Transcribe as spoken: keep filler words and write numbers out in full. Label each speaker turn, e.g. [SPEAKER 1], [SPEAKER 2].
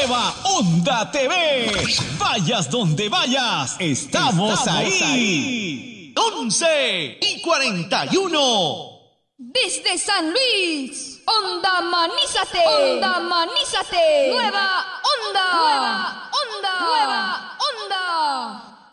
[SPEAKER 1] Nueva Onda T V. Vayas donde vayas, estamos, estamos ahí. ahí. once y cuarenta y uno.
[SPEAKER 2] Desde San Luis, Onda Manízate. Onda Manízate. Nueva Onda. Nueva